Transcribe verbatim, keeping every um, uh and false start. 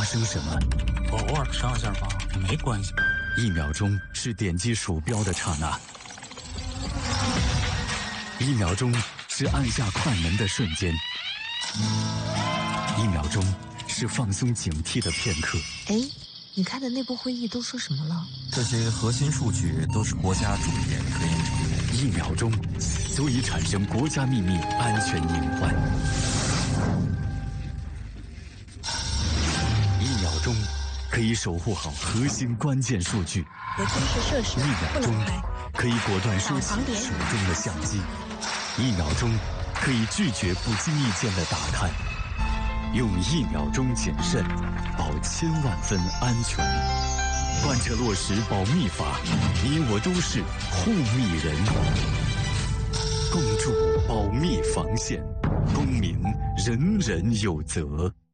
生什么？ 我偶尔上下班没关系。 一秒钟是点击鼠标的刹那，一秒钟是按下快门的瞬间，一秒钟是放松警惕的片刻。 哎，你看的内部会议都说什么了？ 这些核心数据都是国家重点科研成果。 一秒钟足以产生国家秘密安全隐患。一秒钟可以守护好核心关键数据。 核军事设施一秒钟可以果断收起手中的相机。一秒钟可以拒绝不经意间的打探。用一秒钟谨慎，保千万分安全。贯彻落实保密法，你我都是护密人。共筑保密防线，公民人人有责。